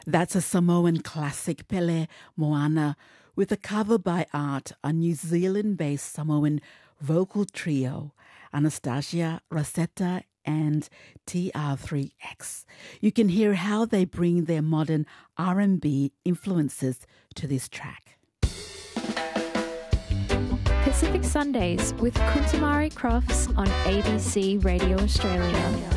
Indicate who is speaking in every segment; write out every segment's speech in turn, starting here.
Speaker 1: That's a Samoan classic, Pele Moana, with a cover by Art, a New Zealand-based Samoan vocal trio, Anastasia, Rosetta and TR3X. You can hear how they bring their modern R&B influences to this track.
Speaker 2: Pacific Sundays with Kuntamari Crofts on ABC Radio Australia.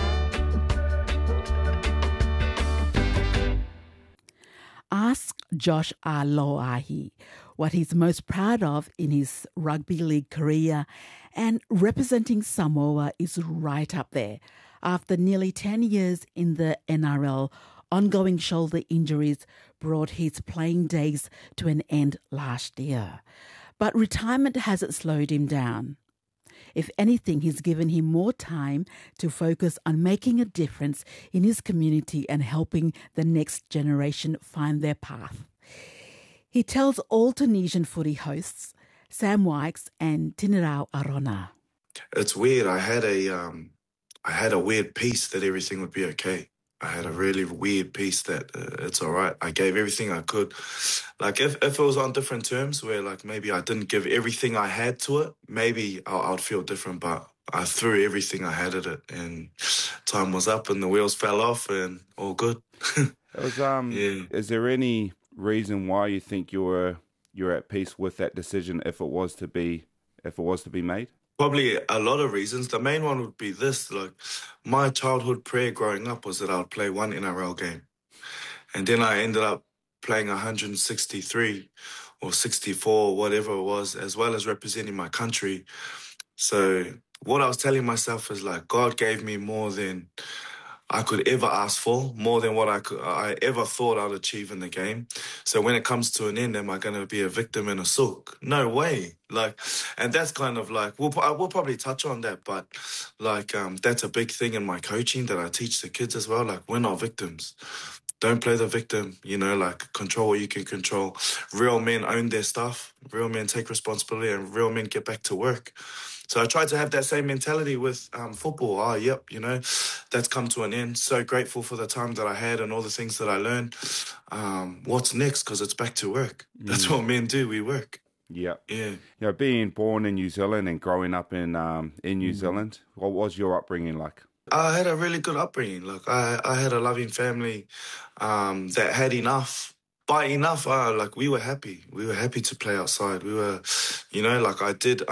Speaker 1: Ask Josh Aloahi what he's most proud of in his rugby league career, and representing Samoa is right up there. After nearly 10 years in the NRL, ongoing shoulder injuries brought his playing days to an end last year. But retirement hasn't slowed him down. If anything, he's given him more time to focus on making a difference in his community and helping the next generation find their path. He tells all Tunisian footy hosts, Sam Wykes and Tinirau Arona.
Speaker 3: It's weird. I had a weird piece that everything would be okay. I had a really weird piece that it's all right. I gave everything I could. Like if it was on different terms where like maybe I didn't give everything I had to it, maybe I'd feel different, but I threw everything I had at it and time was up and the wheels fell off and all good.
Speaker 4: Yeah. Is there any reason why you think you're at peace with that decision if it was to be made?
Speaker 3: Probably a lot of reasons. The main one would be this, like my childhood prayer growing up was that I would play one NRL game. And then I ended up playing 163 or 64, whatever it was, as well as representing my country. So what I was telling myself is like, God gave me more than I could ever ask for, more than what I ever thought I'd achieve in the game. So when it comes to an end, am I going to be a victim in a souk? No way. Like, and that's kind of like, we'll probably touch on that, but like, that's a big thing in my coaching that I teach the kids as well. Like, we're not victims. Don't play the victim, like control what you can control. Real men own their stuff. Real men take responsibility and real men get back to work. So I tried to have that same mentality with football. That's come to an end. So grateful for the time that I had and all the things that I learned. What's next? Because it's back to work. That's what men do. We work.
Speaker 4: Yeah.
Speaker 3: Yeah.
Speaker 4: Being born in New Zealand and growing up in New Zealand, what was your upbringing like?
Speaker 3: I had a really good upbringing. Like I had a loving family that had enough. By enough, we were happy. We were happy to play outside. We were, I did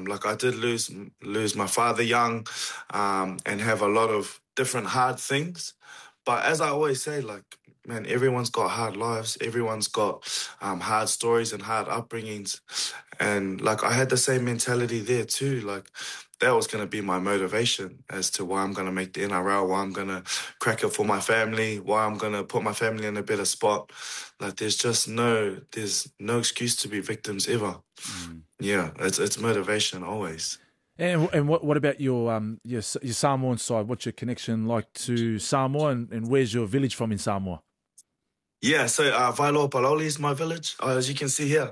Speaker 3: lose my father young, and have a lot of different hard things. But as I always say, man, everyone's got hard lives. Everyone's got hard stories and hard upbringings. And I had the same mentality there too. That was going to be my motivation as to why I'm going to make the NRL, why I'm going to crack it for my family, why I'm going to put my family in a better spot. There's no excuse to be victims ever. Yeah, it's motivation always.
Speaker 5: And what about your Samoan side? What's your connection like to Samoa, and where's your village from in Samoa?
Speaker 3: Yeah, so Wailoa Paloli is my village, as you can see here.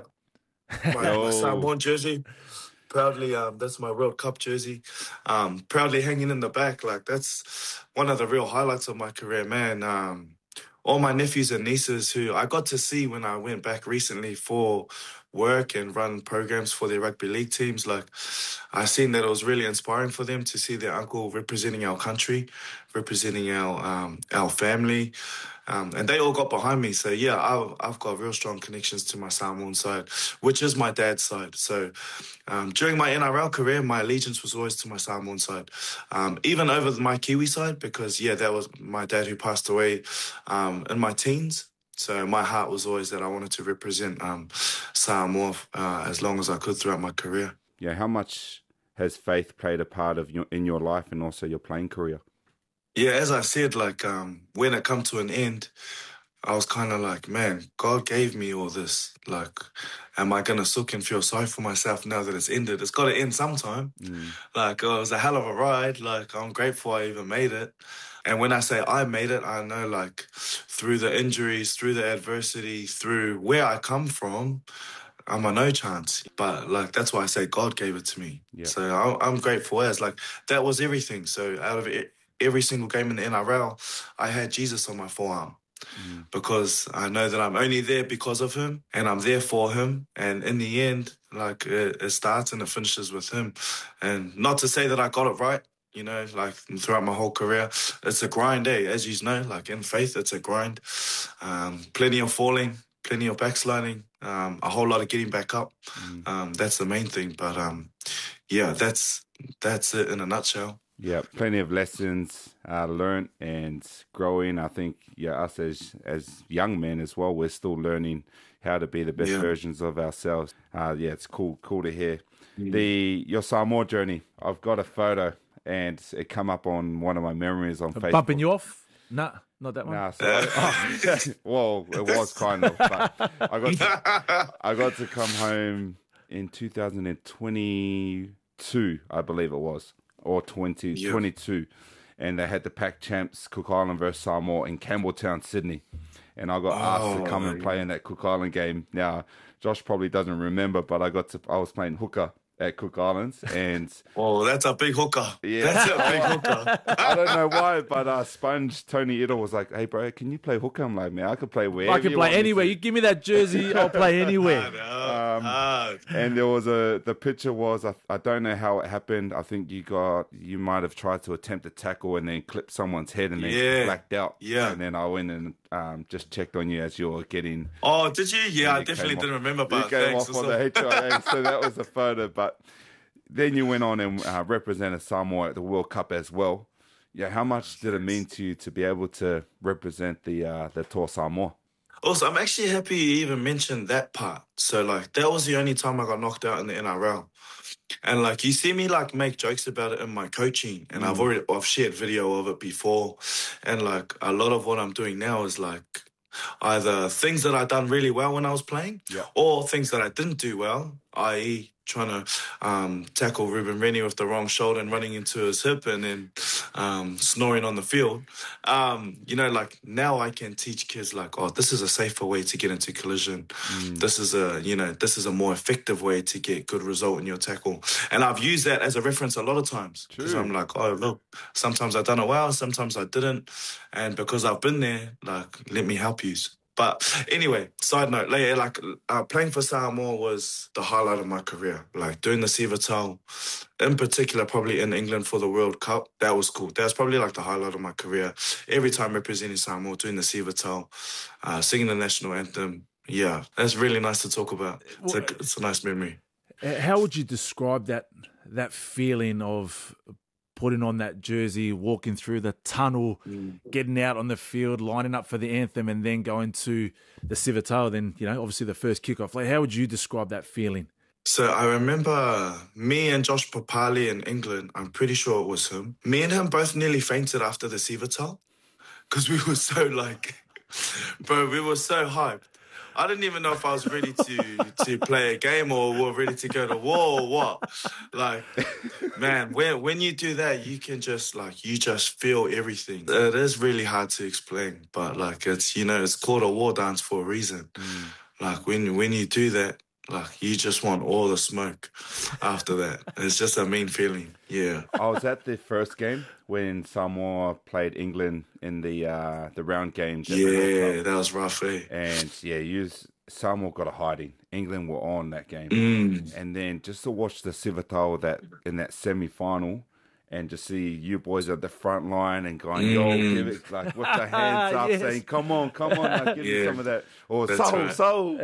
Speaker 3: My Samoan jersey. Proudly, that's my World Cup jersey. Proudly hanging in the back. That's one of the real highlights of my career, man. All my nephews and nieces who I got to see when I went back recently for work and run programs for their rugby league teams. I seen that it was really inspiring for them to see their uncle representing our country, representing our family. And they all got behind me. So, yeah, I've got real strong connections to my Samoan side, which is my dad's side. So during my NRL career, my allegiance was always to my Samoan side, even over my Kiwi side, because, that was my dad who passed away in my teens. So my heart was always that I wanted to represent Samoa as long as I could throughout my career.
Speaker 4: Yeah, how much has faith played a part in your life and also your playing career?
Speaker 3: Yeah, as I said, when it come to an end, I was kind of like, man, God gave me all this. Am I going to sook and feel sorry for myself now that it's ended? It's got to end sometime. It was a hell of a ride. I'm grateful I even made it. And when I say I made it, I know, through the injuries, through the adversity, through where I come from, I'm a no chance. But, that's why I say God gave it to me. Yeah. So I'm grateful that was everything. So out of it, every single game in the NRL, I had Jesus on my forearm. because I know that I'm only there because of him and I'm there for him. And in the end, like it starts and it finishes with him. And not to say that I got it right, you know, like throughout my whole career, it's a grind, as you know, like in faith, it's a grind. Plenty of falling, plenty of backsliding, a whole lot of getting back up. That's the main thing. But yeah, that's it in a nutshell.
Speaker 4: Yeah, plenty of lessons learned and growing. I think, us as young men as well, we're still learning how to be the best versions of ourselves. It's cool to hear. Your Samoa journey, I've got a photo and it come up on one of my memories on Facebook.
Speaker 5: Bumping you off? Nah, not that one.
Speaker 4: Nah, well, it was kind of, but I got to come home in 2022, I believe it was, or 22, and they had the Pac Champs Cook Island versus Samoa in Campbelltown, Sydney, and I got asked to come and play in that Cook Island game. Now, Josh probably doesn't remember, but I was playing hooker at Cook Islands, and
Speaker 3: that's a big hooker.
Speaker 4: Yeah,
Speaker 3: that's a big hooker.
Speaker 4: I don't know why, but Sponge Tony Idle was like, "Hey, bro, can you play hooker?" I'm like, "Man, I could play wherever.
Speaker 5: I can play anywhere. You give me that jersey, I'll play anywhere."
Speaker 4: And there was the picture was I don't know how it happened. I think you might have tried to attempt a tackle and then clip someone's head and then blacked out.
Speaker 3: Yeah,
Speaker 4: and then I went and just checked on you as you were getting.
Speaker 3: Oh, did you? Yeah, I definitely didn't remember. But
Speaker 4: you came off on the HIA, so that was the photo. But then you went on and represented Samoa at the World Cup as well. Yeah, how much did it mean to you to be able to represent the Toa Samoa?
Speaker 3: Also, I'm actually happy you even mentioned that part. So, like, that was the only time I got knocked out in the NRL. And, like, you see me, like, make jokes about it in my coaching. And I've shared video of it before. And, like, a lot of what I'm doing now is, like, either things that I done really well when I was playing or things that I didn't do well, i.e. trying to tackle Ruben Rennie with the wrong shoulder and running into his hip and then snoring on the field. You know, like now I can teach kids like, oh, this is a safer way to get into collision. This is a more effective way to get good result in your tackle. And I've used that as a reference a lot of times because I'm like, oh, look, sometimes I've done it well, sometimes I didn't. And because I've been there, like, let me help you. But anyway, side note, like playing for Samoa was the highlight of my career. Like doing the Siva Tau, in particular, probably in England for the World Cup, that was cool. That was probably like the highlight of my career. Every time representing Samoa, doing the Siva Tau, singing the national anthem. Yeah, that's really nice to talk about. It's a nice memory.
Speaker 5: How would you describe that feeling of putting on that jersey, walking through the tunnel, getting out on the field, lining up for the anthem, and then going to the Siva Tau, then, you know, obviously the first kickoff? Like, how would you describe that feeling?
Speaker 3: So I remember me and Josh Papali in England, I'm pretty sure it was him. Me and him both nearly fainted after the Siva Tau because we were so like, bro, we were so hyped. I didn't even know if I was ready to play a game or ready to go to war or what. Like, man, when you do that, you can just you just feel everything. It is really hard to explain, but like it's, you know, it's called a war dance for a reason. Like when you do that, like you just want all the smoke after that. It's just a mean feeling. Yeah.
Speaker 4: I was at the first game when Samoa played England in the round games.
Speaker 3: Yeah, that was rough, eh?
Speaker 4: And Samoa got a hiding. England were on that game. And then just to watch the Siva Tau in that semi-final and just see you boys at the front line and going, yo, give it, like with the hands up, saying, come on, like, give me some of that. Or soul.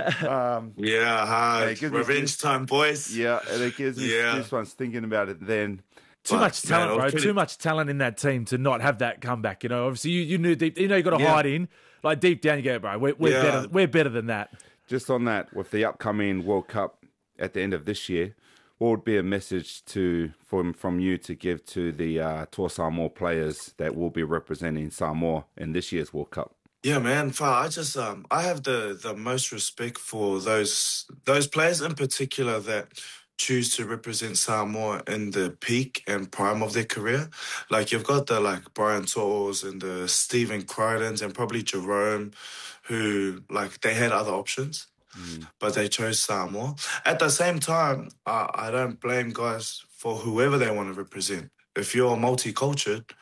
Speaker 3: Revenge time, boys.
Speaker 4: Yeah, and it gives me goosebumps thinking about it then.
Speaker 5: Too much talent, bro. Too much talent in that team to not have that comeback. You know, obviously you knew deep, you know, you got to hide in. Like deep down, you go, bro. We're better than that.
Speaker 4: Just on that, with the upcoming World Cup at the end of this year, what would be a message from you to give to the Toa Samoa players that will be representing Samoa in this year's World Cup?
Speaker 3: Yeah, man. I just I have the most respect for those players in particular that choose to represent Samoa in the peak and prime of their career. Like you've got the Brian To'os and the Stephen Crydens and probably Jerome, who they had other options. But they chose Samoa. At the same time, I don't blame guys for whoever they want to represent. If you're multicultural,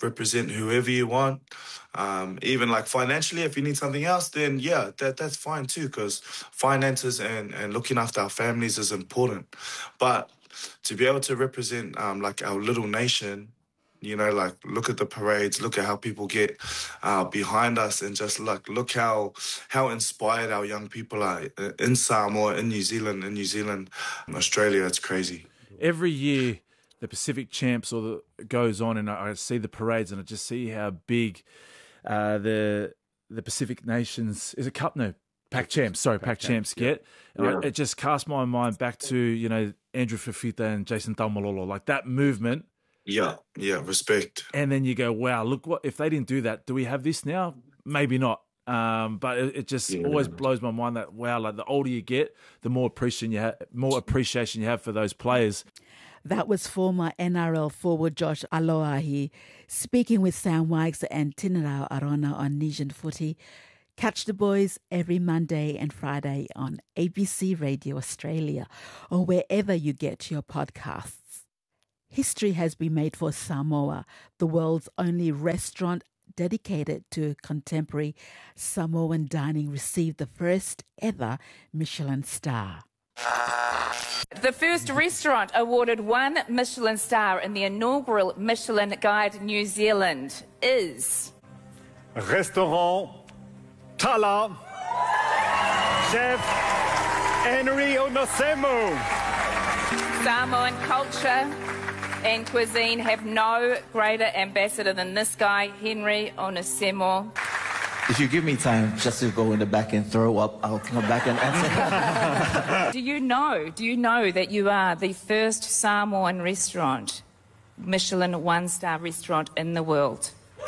Speaker 3: represent whoever you want. Even like financially, if you need something else, then yeah, that's fine too, because finances and looking after our families is important. But to be able to represent like our little nation, you know, like look at the parades, look at how people get behind us, and just look how inspired our young people are in Samoa, in New Zealand, Australia. It's crazy.
Speaker 5: Every year, the Pacific Champs goes on, and I see the parades, and I just see how big the Pacific Nations is a cup no. Pac Champs get. And it just casts my mind back to, you know, Andrew Fifita and Jason Taumalolo, like that movement.
Speaker 3: Yeah, respect.
Speaker 5: And then you go, wow, look, what if they didn't do that? Do we have this now? Maybe not. But it just always blows my mind that, wow, like the older you get, the more appreciation you have for those players.
Speaker 1: That was former NRL forward Josh Aloiahi speaking with Sam Wykes and Tinarau Arona on Nation Footy. Catch the boys every Monday and Friday on ABC Radio Australia or wherever you get your podcasts. History has been made for Samoa, the world's only restaurant dedicated to contemporary Samoan dining received the first ever Michelin star.
Speaker 6: The first restaurant awarded 1 Michelin star in the inaugural Michelin Guide New Zealand is...
Speaker 7: Restaurant Tala, Chef Henry Onosemo.
Speaker 6: Samoan culture and cuisine have no greater ambassador than this guy, Henry Onosemo.
Speaker 8: If you give me time just to go in the back and throw up, I'll come back and answer.
Speaker 6: Do you know that you are the first Samoan restaurant, Michelin 1-star restaurant in the world?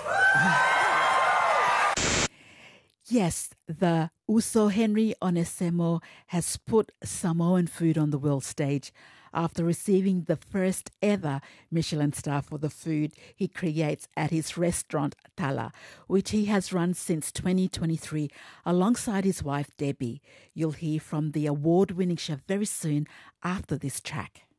Speaker 1: Yes, the Uso Henry Onesemo has put Samoan food on the world stage after receiving the first ever Michelin star for the food he creates at his restaurant Tala, which he has run since 2023 alongside his wife Debbie. You'll hear from the award-winning chef very soon after this track.